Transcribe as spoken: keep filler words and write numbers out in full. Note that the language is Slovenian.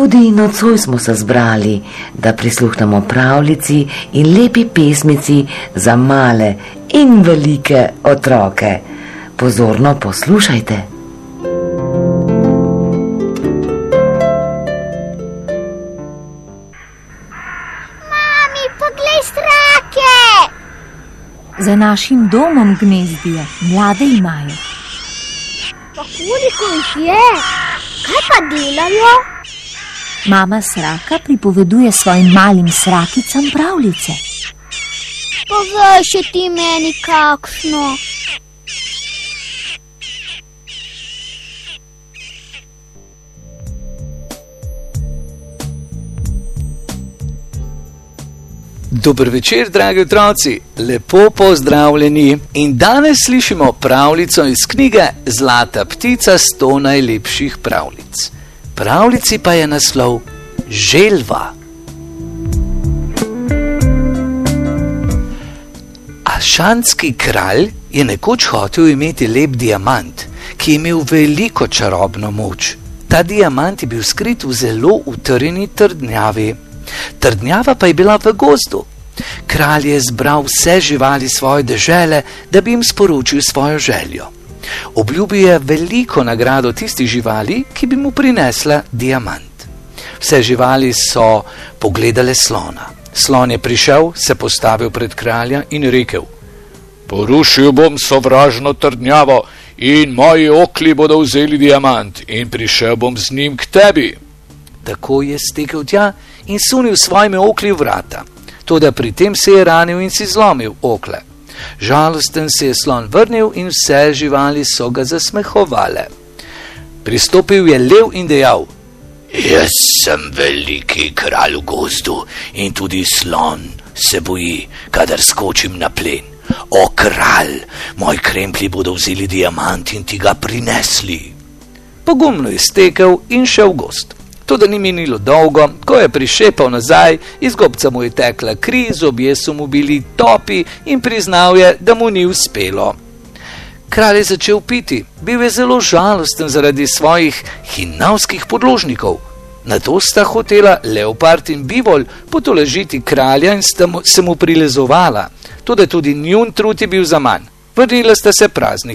Tudi nocoj smo se zbrali, da prisluhnemo pravljici in lepi pesmici za male in velike otroke. Pozorno poslušajte. Mami, poglej strake! Za našim domom gnezdijo, mlade imajo. Pa koliko jih je? Kaj pa delajo? Mama sraka pripoveduje svojim malim srakicam pravljice. Povej še ti meni kakšno. Dober večer, dragi otroci, lepo pozdravljeni in danes slišimo pravljico iz knjige Zlata ptica sto najlepših pravljic. Pravljici pa je naslov Želva. Ašanski kralj je nekoč hotel imeti lep diamant, ki je imel veliko čarobno moč. Ta diamant je bil skrit v zelo utrjeni trdnjavi. Trdnjava pa je bila v gozdu. Kralj je zbral vse živali svoje dežele, da bi jim sporočil svojo željo. Obljubil je veliko nagrado tistih živali, ki bi mu prinesla diamant. Vse živali so pogledale slona. Slon je prišel, se postavil pred kralja in rekel: Porušil bom sovražno trdnjavo in moji okli bodo vzeli diamant in prišel bom z njim k tebi. Tako je stekel tja in sunil svojimi okli v vrata. Toda pri tem se je ranil in si zlomil okle. Žalosten se je slon vrnil in vse živali so ga zasmehovale. Pristopil je lev in dejal: Jaz sem veliki kralj v gozdu in tudi slon se boji, kadar skočim na plen. O kralj, moji kremplji bodo vzeli diamant in ti ga prinesli. Pogumno je stekel in šel v gozd. Toda ni minilo dolgo, ko je prišepal nazaj, iz gobca mu je tekla kri, zobje so mu bili topi in priznal je, da mu ni uspelo. Kralj je začel piti, bil je zelo žalosten zaradi svojih hinavskih podložnikov. Nato sta hotela leopard in bivol potolažiti kralja in sta mu, se mu prilezovala, toda tudi njun trud je bil zaman. Vrnila sta se prazni